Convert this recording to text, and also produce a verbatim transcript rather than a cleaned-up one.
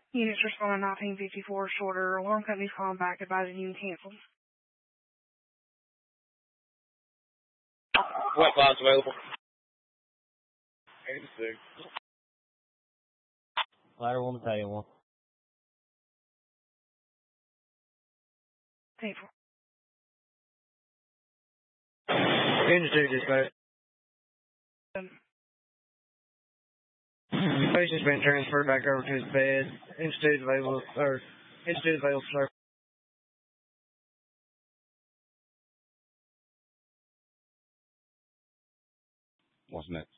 Units responding nineteen fifty-four shorter. Alarm company's calling back advising you canceled. What class available? eighty-six. Ladder one, battalion one. ten four. Engine two dispatch. Um, Patient's been transferred back over to his bed. Engine two is available, or Engine two is available, sir. What's next?